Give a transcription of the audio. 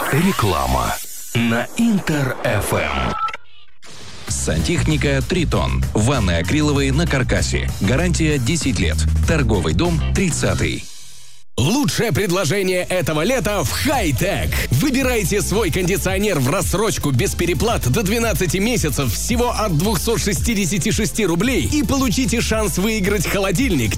Реклама на Интер-ФМ. Сантехника «Тритон». Ванны акриловые на каркасе. Гарантия 10 лет. Торговый дом 30-й. Лучшее предложение этого лета в Хай-Тек. Выбирайте свой кондиционер в рассрочку без переплат до 12 месяцев всего от 266 рублей и получите шанс выиграть холодильник,